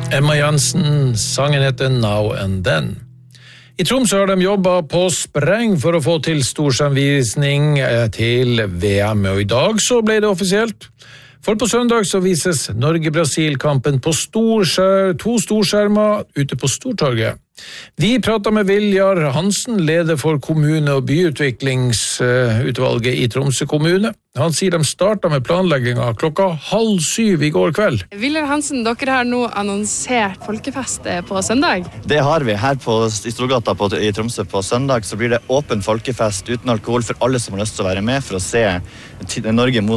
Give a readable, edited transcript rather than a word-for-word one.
Emma Jansen, sangen heter Now and Then. I Tromsø har de jobbet på spreng for å få til storskjermvisning til VM, og i dag så ble det offisielt. For på søndag så vises Norge-Brasil-kampen på to storskjermer ute på Stortorget. Vi pratet med Viljar Hansen, leder for kommune- og byutviklingsutvalget i Tromsø kommune. Han sier de startet med planleggingen 6:30 i går kveld. Viljar Hansen, dere har nå annonsert folkefest på søndag. Det har vi her i Storgata i Tromsø. På søndag så blir det åpen folkefest uten alkohol for alle som har lyst til å være med for å se Norge mot